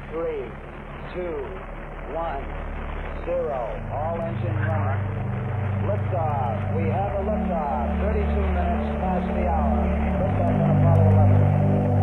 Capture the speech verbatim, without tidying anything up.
three, two, one, zero. All engine running. Liftoff. We have a liftoff.